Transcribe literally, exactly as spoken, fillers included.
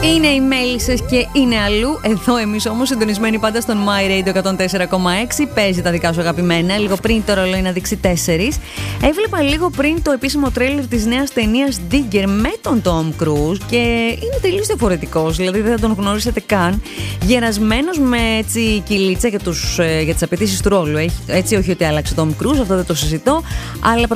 Είναι οι Μέλισσες και είναι αλλού. Εδώ εμείς όμως συντονισμένοι πάντα στον My Radio εκατόν τέσσερα κόμμα έξι. Παίζει τα δικά σου αγαπημένα. Λίγο πριν το ρολόι να δείξει τέσσερις. Έβλεπα λίγο πριν το επίσημο τρέιλερ της νέας ταινίας Digger με τον Tom Cruise και είναι τελείως διαφορετικός. Δηλαδή δεν θα τον γνωρίσετε καν. Γερασμένος με έτσι κυλίτσα για, τους, για τις απαιτήσεις του ρόλου. Έτσι, όχι ότι άλλαξε Tom Cruise, αυτό δεν το συζητώ. Αλλά